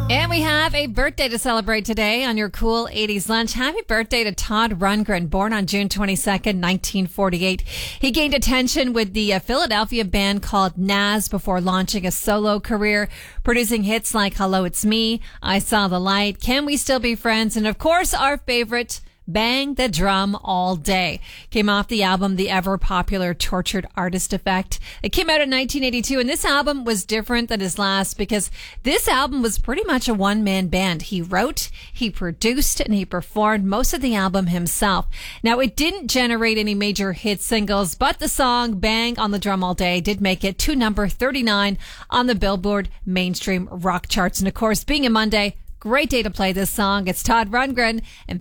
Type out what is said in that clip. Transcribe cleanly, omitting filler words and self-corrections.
And we have a birthday to celebrate today on your Cool 80s Lunch. Happy birthday to Todd Rundgren, born on June 22nd, 1948. He gained attention with the Philadelphia band called Nazz before launching a solo career, producing hits like Hello, It's Me, I Saw the Light, Can We Still Be Friends, and of course our favorite, Bang the Drum All Day. Came off the album The Ever Popular Tortured Artist Effect. It came out in 1982, and this album was different than his last because this album was pretty much a one-man band. He wrote, he produced, and he performed most of the album himself. Now, it didn't generate any major hit singles, but the song Bang on the Drum All Day did make it to number 39 on the Billboard mainstream rock charts. And of course, being a Monday, great day to play this song. It's Todd Rundgren and